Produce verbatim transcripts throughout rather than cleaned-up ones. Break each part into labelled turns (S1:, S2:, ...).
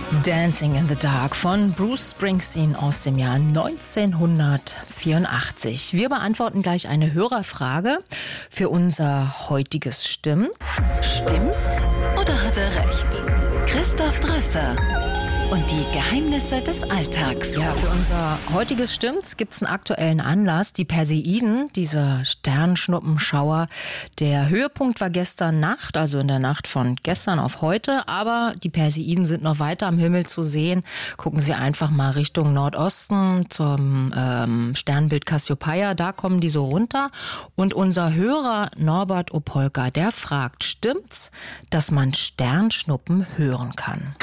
S1: Dancing in the Dark von Bruce Springsteen aus dem Jahr neunzehnhundertvierundachtzig. Wir beantworten gleich eine Hörerfrage für unser heutiges Stimmt's.
S2: Stimmt's oder hat er recht? Christoph Drösser und die Geheimnisse des Alltags.
S1: Ja, für unser heutiges Stimmt's gibt es einen aktuellen Anlass. Die Perseiden, dieser Sternschnuppenschauer. Der Höhepunkt war gestern Nacht, also in der Nacht von gestern auf heute. Aber die Perseiden sind noch weiter am Himmel zu sehen. Gucken Sie einfach mal Richtung Nordosten zum ähm, Sternbild Cassiopeia. Da kommen die so runter. Und unser Hörer Norbert Opolka, der fragt, stimmt's, dass man Sternschnuppen hören kann?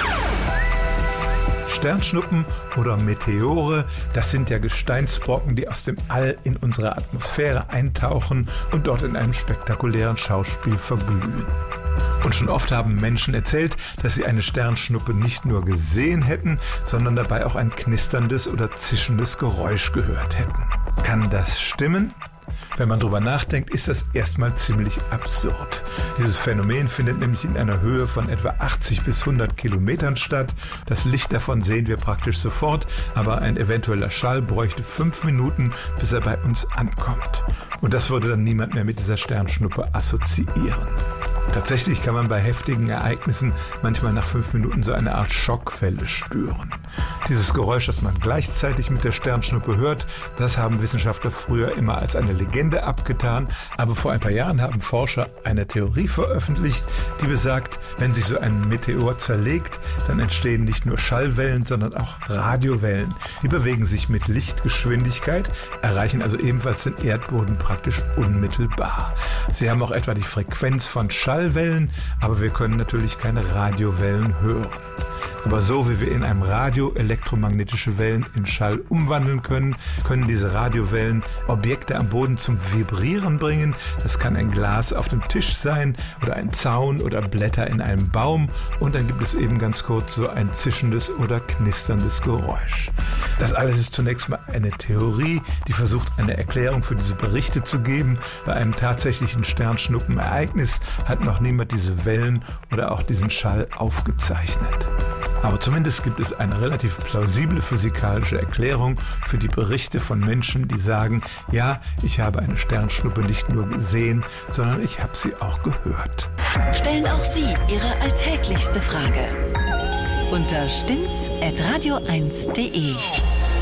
S3: Sternschnuppen oder Meteore, das sind ja Gesteinsbrocken, die aus dem All in unsere Atmosphäre eintauchen und dort in einem spektakulären Schauspiel verglühen. Und schon oft haben Menschen erzählt, dass sie eine Sternschnuppe nicht nur gesehen hätten, sondern dabei auch ein knisterndes oder zischendes Geräusch gehört hätten. Kann das stimmen? Wenn man drüber nachdenkt, ist das erstmal ziemlich absurd. Dieses Phänomen findet nämlich in einer Höhe von etwa achtzig bis hundert Kilometern statt. Das Licht davon sehen wir praktisch sofort, aber ein eventueller Schall bräuchte fünf Minuten, bis er bei uns ankommt. Und das würde dann niemand mehr mit dieser Sternschnuppe assoziieren. Tatsächlich kann man bei heftigen Ereignissen manchmal nach fünf Minuten so eine Art Schockwelle spüren. Dieses Geräusch, das man gleichzeitig mit der Sternschnuppe hört, das haben Wissenschaftler früher immer als eine Legende abgetan. Aber vor ein paar Jahren haben Forscher eine Theorie veröffentlicht, die besagt, wenn sich so ein Meteor zerlegt, dann entstehen nicht nur Schallwellen, sondern auch Radiowellen. Die bewegen sich mit Lichtgeschwindigkeit, erreichen also ebenfalls den Erdboden praktisch unmittelbar. Sie haben auch etwa die Frequenz von Schallwellen, aber wir können natürlich keine Radiowellen hören. Aber so wie wir in einem Radio elektromagnetische Wellen in Schall umwandeln können, können diese Radiowellen Objekte am Boden zum Vibrieren bringen. Das kann ein Glas auf dem Tisch sein oder ein Zaun oder Blätter in einem Baum. Und dann gibt es eben ganz kurz so ein zischendes oder knisterndes Geräusch. Das alles ist zunächst mal eine Theorie, die versucht, eine Erklärung für diese Berichte zu geben. Bei einem tatsächlichen Sternschnuppenereignis hat noch niemand diese Wellen oder auch diesen Schall aufgezeichnet. Aber zumindest gibt es eine relativ plausible physikalische Erklärung für die Berichte von Menschen, die sagen, ja, ich habe eine Sternschnuppe nicht nur gesehen, sondern ich habe sie auch gehört.
S2: Stellen auch Sie Ihre alltäglichste Frage unter stimmt's at radio eins punkt de.